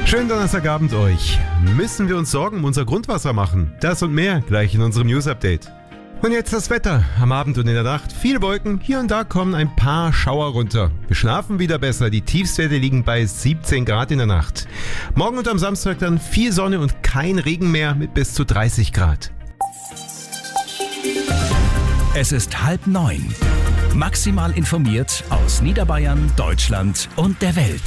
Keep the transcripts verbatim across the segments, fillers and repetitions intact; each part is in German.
Schönen Donnerstagabend euch. Müssen wir uns Sorgen um unser Grundwasser machen? Das und mehr gleich in unserem News-Update. Und jetzt das Wetter. Am Abend und in der Nacht viele Wolken, hier und da kommen ein paar Schauer runter. Wir schlafen wieder besser, die Tiefstwerte liegen bei siebzehn Grad in der Nacht. Morgen und am Samstag dann viel Sonne und kein Regen mehr mit bis zu dreißig Grad. Es ist halb neun. Maximal informiert aus Niederbayern, Deutschland und der Welt.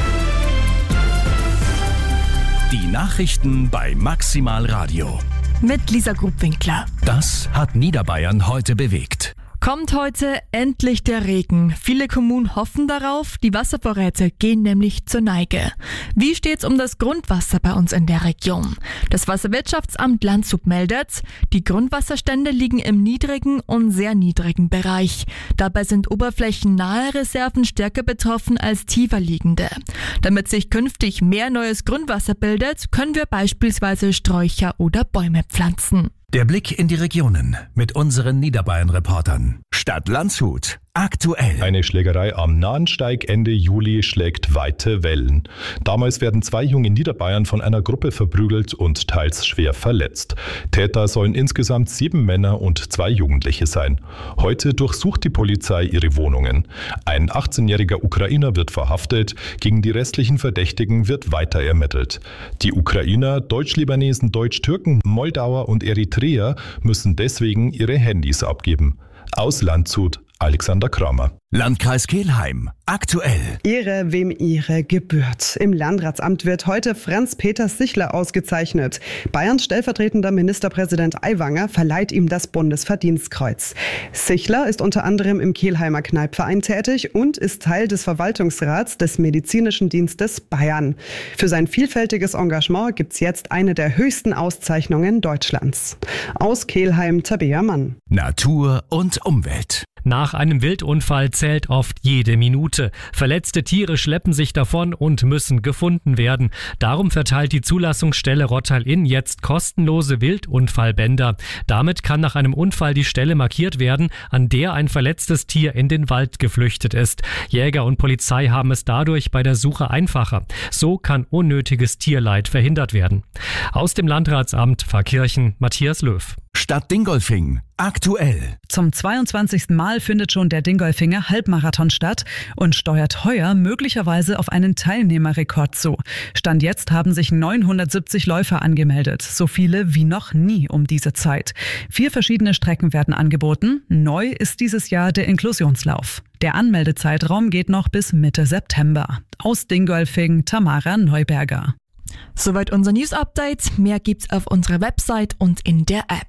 Die Nachrichten bei Maximal Radio. Mit Lisa Grubwinkler. Das hat Niederbayern heute bewegt. Kommt heute endlich der Regen. Viele Kommunen hoffen darauf, die Wasservorräte gehen nämlich zur Neige. Wie steht's um das Grundwasser bei uns in der Region? Das Wasserwirtschaftsamt Landshut meldet, die Grundwasserstände liegen im niedrigen und sehr niedrigen Bereich. Dabei sind oberflächennahe Reserven stärker betroffen als tiefer liegende. Damit sich künftig mehr neues Grundwasser bildet, können wir beispielsweise Sträucher oder Bäume pflanzen. Der Blick in die Regionen mit unseren Niederbayern-Reportern. Stadt Landshut. Aktuell. Eine Schlägerei am Nahensteig Ende Juli schlägt weite Wellen. Damals werden zwei junge Niederbayern von einer Gruppe verprügelt und teils schwer verletzt. Täter sollen insgesamt sieben Männer und zwei Jugendliche sein. Heute durchsucht die Polizei ihre Wohnungen. Ein achtzehnjähriger Ukrainer wird verhaftet, gegen die restlichen Verdächtigen wird weiter ermittelt. Die Ukrainer, Deutsch-Libanesen, Deutsch-Türken, Moldauer und Eritreer müssen deswegen ihre Handys abgeben. Aus Landshut, Alexander Kramer. Landkreis Kelheim. Aktuell. Ehre, wem Ehre gebührt. Im Landratsamt wird heute Franz-Peter Sichler ausgezeichnet. Bayerns stellvertretender Ministerpräsident Aiwanger verleiht ihm das Bundesverdienstkreuz. Sichler ist unter anderem im Kelheimer Kneipverein tätig und ist Teil des Verwaltungsrats des Medizinischen Dienstes Bayern. Für sein vielfältiges Engagement gibt's jetzt eine der höchsten Auszeichnungen Deutschlands. Aus Kelheim, Tabea Mann. Natur und Umwelt. Nach einem Wildunfall zählt oft jede Minute. Verletzte Tiere schleppen sich davon und müssen gefunden werden. Darum verteilt die Zulassungsstelle Rottal-Inn jetzt kostenlose Wildunfallbänder. Damit kann nach einem Unfall die Stelle markiert werden, an der ein verletztes Tier in den Wald geflüchtet ist. Jäger und Polizei haben es dadurch bei der Suche einfacher. So kann unnötiges Tierleid verhindert werden. Aus dem Landratsamt Pfarrkirchen, Matthias Löw. Stadt Dingolfing. Aktuell. Zum zweiundzwanzigsten Mal findet schon der Dingolfinger Halbmarathon statt und steuert heuer möglicherweise auf einen Teilnehmerrekord zu. Stand jetzt haben sich neunhundertsiebzig Läufer angemeldet, so viele wie noch nie um diese Zeit. Vier verschiedene Strecken werden angeboten. Neu ist dieses Jahr der Inklusionslauf. Der Anmeldezeitraum geht noch bis Mitte September. Aus Dingolfing, Tamara Neuberger. Soweit unser News-Update. Mehr gibt's auf unserer Website und in der App.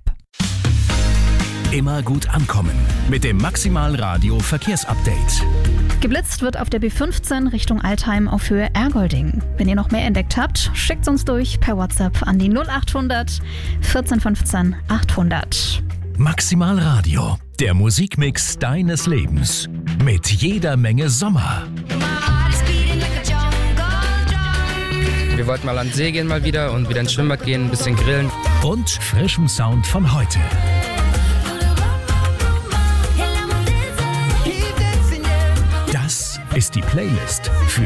Immer gut ankommen mit dem Maximal Radio Verkehrsupdate. Geblitzt wird auf der B fünfzehn Richtung Altheim auf Höhe Ergolding. Wenn ihr noch mehr entdeckt habt, schickt uns durch per WhatsApp an die null achthundert vierzehn fünfzehn achthundert. Maximal Radio, der Musikmix deines Lebens. Mit jeder Menge Sommer. Wir wollten mal an den See gehen mal wieder und wieder ins Schwimmbad gehen, ein bisschen grillen. Und frischem Sound von heute. Das ist die Playlist für